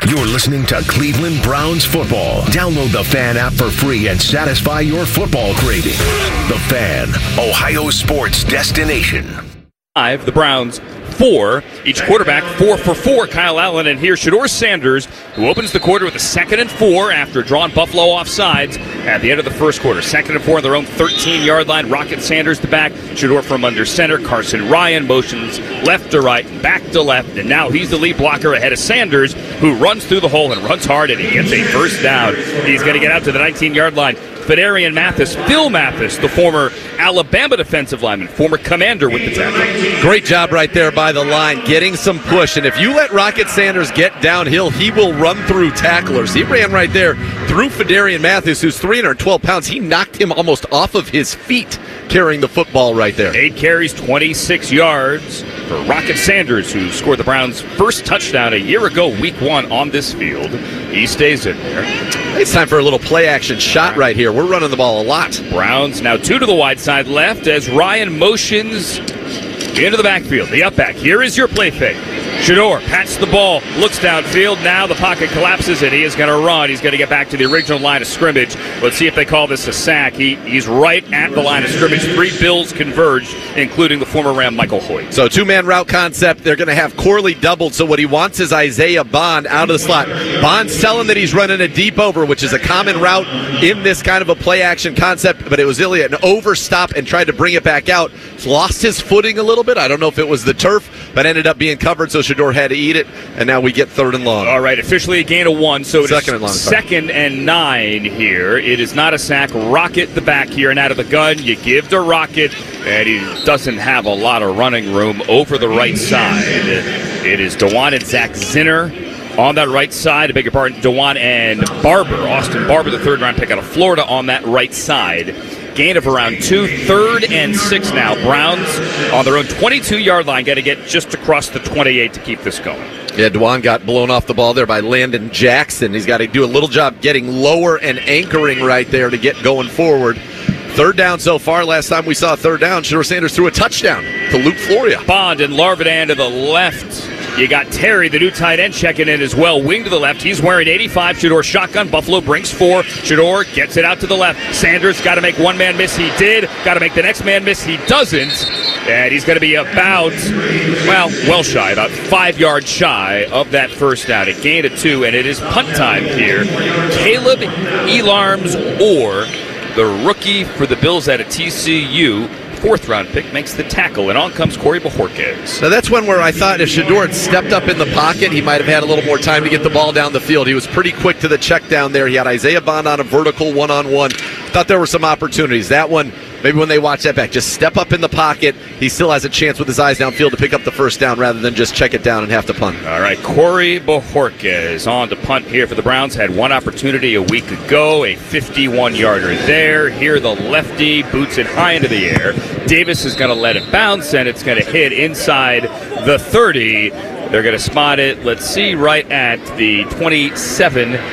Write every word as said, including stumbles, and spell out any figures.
You're listening to Cleveland Browns football. Download the Fan app for free and satisfy your football craving. The Fan, Ohio sports destination. Five, the Browns four. Each quarterback four for four. Kyle Allen, and here's Shedeur Sanders, who opens the quarter with a second and four after drawing Buffalo off sides at the end of the first quarter. Second and four on their own thirteen-yard line. Rocket Sanders to back. Shedeur from under center. Carson Ryan motions left to right, back to left, and now he's the lead blocker ahead of Sanders, who runs through the hole and runs hard, and he gets a first down. He's going to get out to the nineteen-yard line. Phidarian Mathis, Phil Mathis, the former Alabama defensive lineman, former commander with the tackle. Great job right there by the line, getting some push. And if you let Rocket Sanders get downhill, he will run through tacklers. He ran right there through Phidarian Mathis, who's three hundred twelve pounds. He knocked him almost off of his feet carrying the football right there. Eight carries, twenty-six yards for Rocket Sanders, who scored the Browns' first touchdown a year ago, week one on this field. He stays in there. It's time for a little play-action shot right here. We're running the ball a lot. Browns now two to the wide side left as Ryan motions into the backfield. The up back. Here is your play fake. Shedeur pats the ball, looks downfield. Now the pocket collapses, and he is going to run. He's going to get back to the original line of scrimmage. Let's see if they call this a sack. He He's right at the line of scrimmage. Three Bills converged, including the former Ram Michael Hoyt. So two-man route concept. They're going to have Corley doubled, so what he wants is Isaiah Bond out of the slot. Bond's telling that he's running a deep over, which is a common route in this kind of a play-action concept, but it was really an overstop and tried to bring it back out. Lost his footing a little bit. I don't know if it was the turf, but ended up being covered, so Shedeur had to eat it, and now we get third and long. All right, officially a gain of one, so it second is and long, second and nine here. It is not a sack. Rocket the back here, and out of the gun, you give to Rocket, and he doesn't have a lot of running room over the right side. It is Dewan and Zach Zinner on that right side. I beg your pardon, Dewan and Barber, Austin Barber, the third-round pick out of Florida, on that right side. Gain of around two, third and six now. Browns on their own twenty-two-yard line. Got to get just across the twenty-eight to keep this going. Yeah, Dewan got blown off the ball there by Landon Jackson. He's got to do a little job getting lower and anchoring right there to get going forward. Third down so far. Last time we saw third down, Shedeur Sanders threw a touchdown to Luke Floria. Bond and Larvidan to the left. You got Terry, the new tight end, checking in as well. Wing to the left. He's wearing eighty-five. Shedeur shotgun. Buffalo brings four. Shedeur gets it out to the left. Sanders got to make one man miss. He did. Got to make the next man miss. He doesn't. And he's going to be about, well, well shy, about five yards shy of that first down. It gained a two, and it is punt time here. Caleb Elarms, or the rookie for the Bills out of T C U, fourth round pick, makes the tackle, and on comes Corey Bojorquez. So that's one where I thought if Shedeur had stepped up in the pocket, he might have had a little more time to get the ball down the field. He was pretty quick to the check down there. He had Isaiah Bond on a vertical one-on-one. Thought there were some opportunities. That one, maybe when they watch that back, just step up in the pocket. He still has a chance with his eyes downfield to pick up the first down rather than just check it down and have to punt. All right, Corey Bojorquez on to punt here for the Browns. Had one opportunity a week ago, a fifty-one-yarder there. Here the lefty boots it high into the air. Davis is going to let it bounce, and it's going to hit inside the thirty. They're going to spot it, let's see, right at the twenty-seven